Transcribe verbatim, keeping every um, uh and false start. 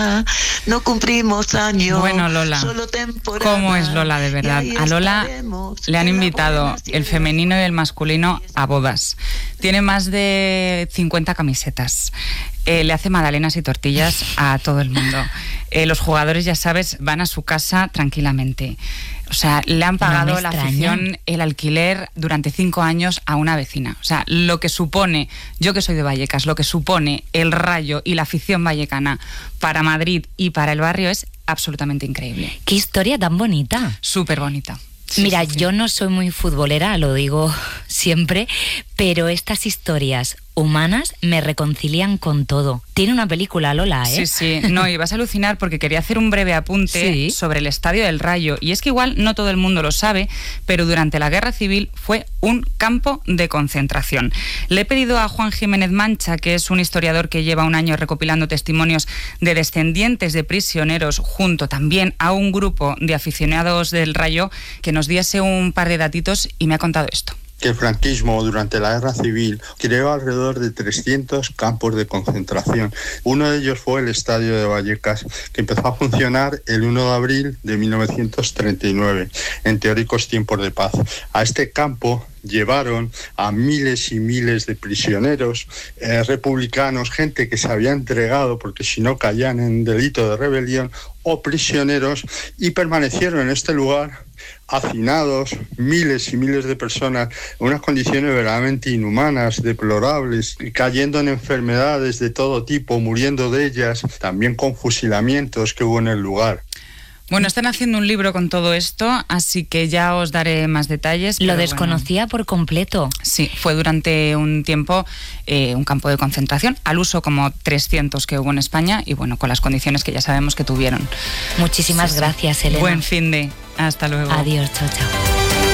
no cumplimos años. Bueno, Lola, solo temporada. ¿Cómo es Lola de verdad? A Lola le han invitado el femenino y el masculino a bodas. Tiene más de cincuenta camisetas. Eh, le hace magdalenas y tortillas a todo el mundo. Eh, los jugadores, ya sabes, van a su casa tranquilamente. O sea, le han pagado no la afición, el alquiler durante cinco años a una vecina. O sea, lo que supone, yo que soy de Vallecas, lo que supone el Rayo y la afición vallecana para Madrid y para el barrio es absolutamente increíble. Qué historia tan bonita. Súper bonita. Sí, Mira, sí, sí. yo no soy muy futbolera, lo digo siempre, pero estas historias humanas me reconcilian con todo. Tiene una película, Lola, ¿eh? Sí, sí. No, y vas a alucinar porque quería hacer un breve apunte Sí. sobre el Estadio del Rayo. Y es que igual no todo el mundo lo sabe, pero durante la Guerra Civil fue un campo de concentración. Le he pedido a Juan Jiménez Mancha, que es un historiador que lleva un año recopilando testimonios de descendientes de prisioneros, junto también a un grupo de aficionados del Rayo, que nos diese un par de datitos y me ha contado esto. Que el franquismo durante la Guerra Civil creó alrededor de trescientos campos de concentración. Uno de ellos fue el Estadio de Vallecas, que empezó a funcionar el uno de abril de mil novecientos treinta y nueve, en teóricos tiempos de paz. A este campo llevaron a miles y miles de prisioneros eh, republicanos, gente que se había entregado porque si no caían en delito de rebelión, o prisioneros, y permanecieron en este lugar hacinados, miles y miles de personas, en unas condiciones verdaderamente inhumanas, deplorables, cayendo en enfermedades de todo tipo, muriendo de ellas, también con fusilamientos que hubo en el lugar. Bueno, están haciendo un libro con todo esto, así que ya os daré más detalles. Lo pero desconocía bueno, por completo. Sí, fue durante un tiempo eh, un campo de concentración, al uso como trescientos que hubo en España y bueno, con las condiciones que ya sabemos que tuvieron. Muchísimas Sí, sí. gracias, Elena. Buen fin de. Hasta luego. Adiós, chao, chao.